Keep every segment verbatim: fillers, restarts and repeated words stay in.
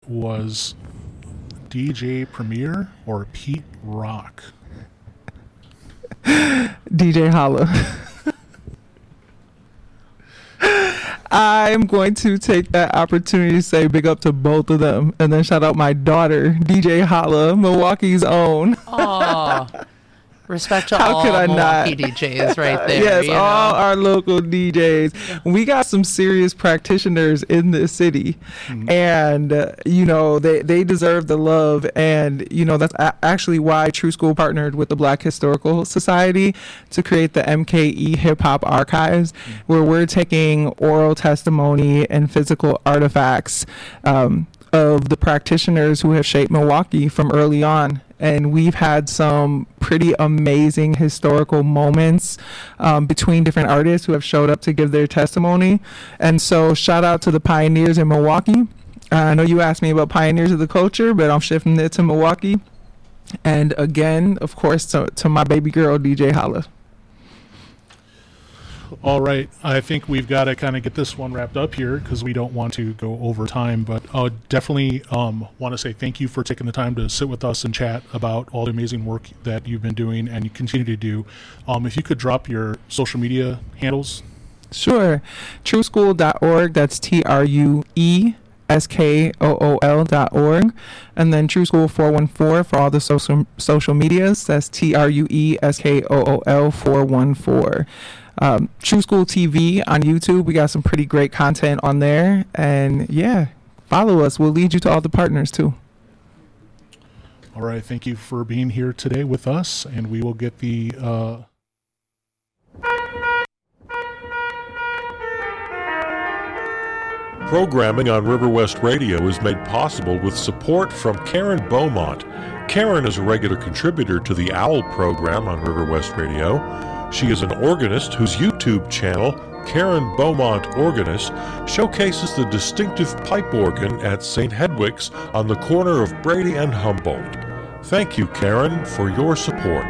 was D J Premier or Pete Rock? D J Holla. I'm going to take that opportunity to say big up to both of them, and then shout out my daughter, D J Holla, Milwaukee's own. Aww. Respect to How all could I Milwaukee not? D Js right there. Yes, you all know? our local D Js. We got some serious practitioners in this city, mm-hmm. and uh, you know they they deserve the love. And you know that's a- actually why True School partnered with the Black Historical Society to create the M K E Hip Hop Archives, mm-hmm. where we're taking oral testimony and physical artifacts um, of the practitioners who have shaped Milwaukee from early on. And we've had some pretty amazing historical moments um, between different artists who have showed up to give their testimony. And so shout out to the pioneers in Milwaukee. Uh, I know you asked me about pioneers of the culture, but I'm shifting it to Milwaukee. And again, of course, to, to my baby girl, D J Holla. All right. I think we've got to kind of get this one wrapped up here because we don't want to go over time. But I definitely um, want to say thank you for taking the time to sit with us and chat about all the amazing work that you've been doing and you continue to do. Um, if you could drop your social media handles. Sure. true school dot org. That's T R U E S K O O L dot org. And then True School four one four for all the social social medias. That's T R U E S K O O L four one four. Um, True School T V on YouTube. We got some pretty great content on there. And yeah, follow us. We'll lead you to all the partners too. All right. Thank you for being here today with us. And we will get the... Uh Programming on River West Radio is made possible with support from Karen Beaumont. Karen is a regular contributor to the OWL program on River West Radio. She is an organist whose YouTube channel, Karen Beaumont Organist, showcases the distinctive pipe organ at Saint Hedwig's on the corner of Brady and Humboldt. Thank you, Karen, for your support.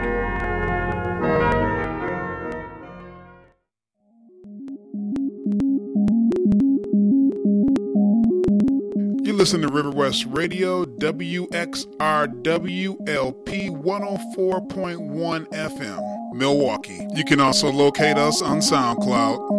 You listen to River West Radio, W X R W L P one oh four point one F M, Milwaukee. You can also locate us on SoundCloud.